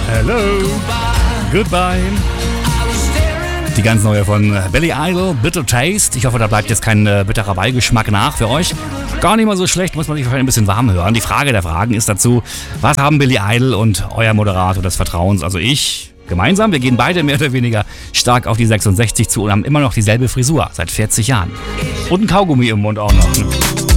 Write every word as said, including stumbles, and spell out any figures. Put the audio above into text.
Hello. Goodbye. Die ganz neue von Billy Idol, Bitter Taste. Ich hoffe, da bleibt jetzt kein äh, bitterer Beigeschmack nach für euch. Gar nicht mal so schlecht, muss man sich wahrscheinlich ein bisschen warm hören. Die Frage der Fragen ist dazu, was haben Billy Idol und euer Moderator des Vertrauens, also ich, gemeinsam? Wir gehen beide mehr oder weniger stark auf die sechsundsechzig zu und haben immer noch dieselbe Frisur, seit vierzig Jahren. Und ein Kaugummi im Mund auch noch.